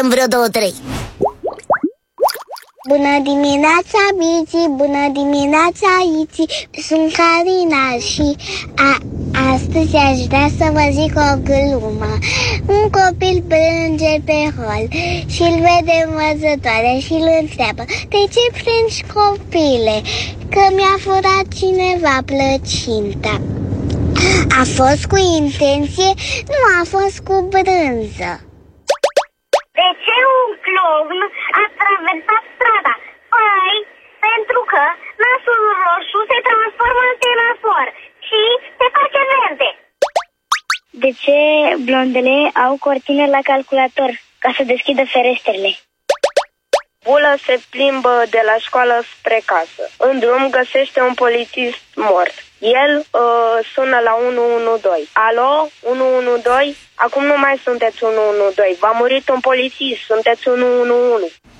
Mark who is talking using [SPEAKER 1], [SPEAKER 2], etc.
[SPEAKER 1] vedem vreo 2-3.
[SPEAKER 2] Bună dimineața, Bici, bună dimineața, Iți. Sunt Carina și astăzi aș vrea să vă zic o glumă. Un copil plânge pe hol și îl vede învățătoarea și îl întreabă: de ce plângi, copile? Că mi-a furat cineva plăcinta. A fost cu intenție, nu a fost cu brânză.
[SPEAKER 3] De ce un clown a traversat strada? Păi, pentru că nasul roșu se transformă în semafor și se face verde.
[SPEAKER 2] De ce blondele au cortine la calculator? Ca să deschidă ferestrele.
[SPEAKER 4] Bulă se plimbă de la școală spre casă. În drum găsește un polițist mort. El sună la 112. Alo, 112? Acum nu mai sunteți 112. V-a murit un polițist, sunteți 111.